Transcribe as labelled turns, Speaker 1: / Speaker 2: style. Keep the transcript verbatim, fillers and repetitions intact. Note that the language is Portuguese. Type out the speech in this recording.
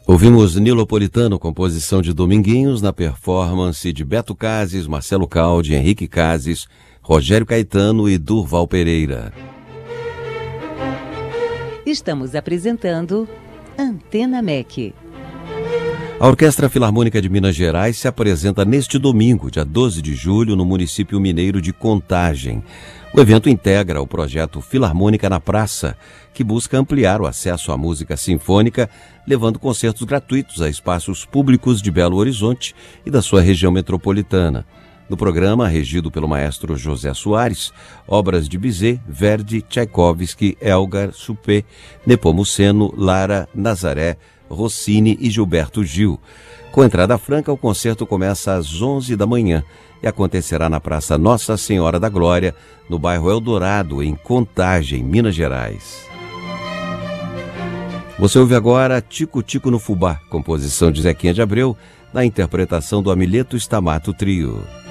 Speaker 1: Ouvimos Nilopolitano, composição de Dominguinhos, na performance de Beto Cases, Marcelo Caldi, Henrique Cases, Rogério Caetano e Durval Pereira.
Speaker 2: Estamos apresentando Antena M E C.
Speaker 1: A Orquestra Filarmônica de Minas Gerais se apresenta neste domingo, dia doze de julho, no município mineiro de Contagem. O evento integra o projeto Filarmônica na Praça, que busca ampliar o acesso à música sinfônica, levando concertos gratuitos a espaços públicos de Belo Horizonte e da sua região metropolitana. No programa, regido pelo maestro José Soares, obras de Bizet, Verdi, Tchaikovsky, Elgar, Chopin, Nepomuceno, Lara, Nazaré, Rossini e Gilberto Gil. Com entrada franca, o concerto começa às onze da manhã e acontecerá na Praça Nossa Senhora da Glória, no bairro Eldorado, em Contagem, Minas Gerais. Você ouve agora Tico Tico no Fubá, composição de Zequinha de Abreu, na interpretação do Amileto Stamato Trio.